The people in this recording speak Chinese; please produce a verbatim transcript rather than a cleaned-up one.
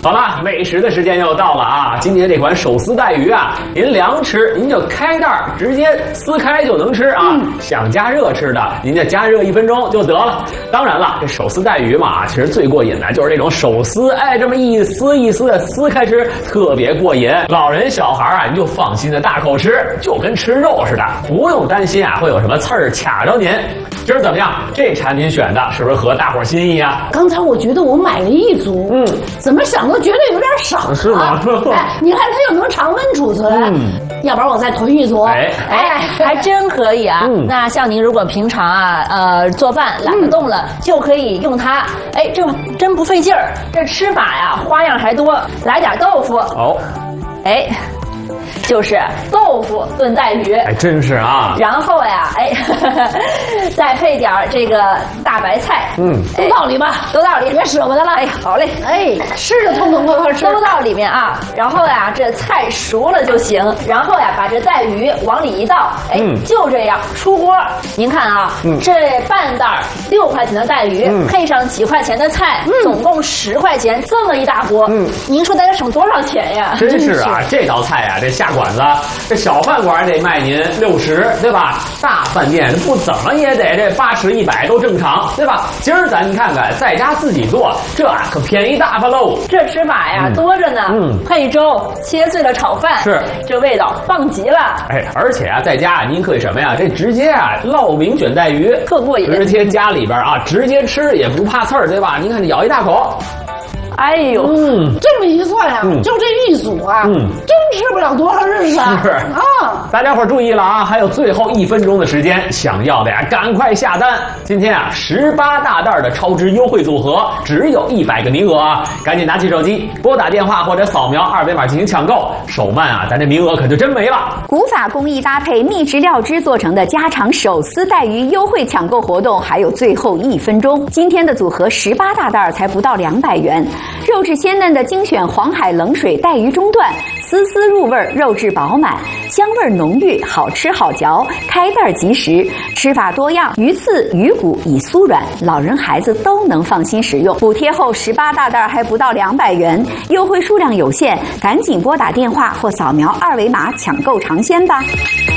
好了，美食的时间又到了啊！今天这款手撕带鱼啊，您凉吃您就开袋直接撕开就能吃啊。嗯、想加热吃的，您就加热一分钟就得了。当然了，这手撕带鱼嘛，其实最过瘾的就是这种手撕，哎，这么一撕一丝的撕开吃，特别过瘾。老人小孩啊，您就放心的大口吃，就跟吃肉似的，不用担心啊会有什么刺儿卡着您。今儿怎么样？这产品选的是不是合大伙心意啊？ 刚才我觉得我买了一组，嗯，怎么想都觉得有点少， 是吗？ 哎，你看它又能常温储存，嗯，要不然我再囤一组。 哎哎，还真可以啊。嗯、那像您如果平常啊，呃，做饭懒得动了，嗯、就可以用它。哎，这真不费劲儿。这吃法呀，花样还多。来点豆腐。哦，哎。就是豆腐炖带鱼， 还真是啊。 然后呀，哎，呵呵再配点这个大白菜， 嗯，都到里吧， 都到里， 别舍不得了。 哎，好嘞， 哎，吃着痛痛快快吃， 都到里面啊。然后呀，这菜熟了就行。然后呀，把这带鱼往里一倒，哎，嗯、就这样出锅。您看啊，嗯、这半袋六块钱的带鱼，嗯、配上几块钱的菜，嗯、总共十块钱，这么一大锅，嗯，您说大家省多少钱呀？ 真是啊，这道菜啊，这下馆子，这小饭馆得卖您六十，对吧？大饭店不怎么也得这八十、一百都正常，对吧？今儿咱看看，在家自己做，这可便宜大发喽！ 这吃法呀，嗯、多着呢。嗯，配粥，切碎了炒饭， 是这味道棒极了。 哎，而且啊，在家您可以什么呀？这直接啊烙饼卷带鱼， 特过瘾。 直接家里边啊，直接吃也不怕刺儿，对吧？您看，你咬一大口。 哎呦， 嗯，这么一算呀、啊，嗯、就这一组啊，嗯，真吃不了多少日子啊！ 是啊，大家伙注意了啊，还有最后一分钟的时间，想要的呀，赶快下单！今天啊，十八大袋的超值优惠组合，只有一百个名额啊，赶紧拿起手机，拨打电话或者扫描二维码进行抢购，手慢啊，咱这名额可就真没了。 古法工艺搭配秘制料汁做成的家常手撕带鱼优惠抢购活动，还有最后一分钟，今天的组合十八大袋才不到两百元。肉质鲜嫩的精选黄海冷水带鱼中段，丝丝入味，肉质饱满，香味浓郁，好吃好嚼，开袋即食。吃法多样，鱼刺、鱼骨已酥软，老人孩子都能放心食用。补贴后十八大袋还不到两百元，优惠数量有限，赶紧拨打电话或扫描二维码抢购尝鲜吧。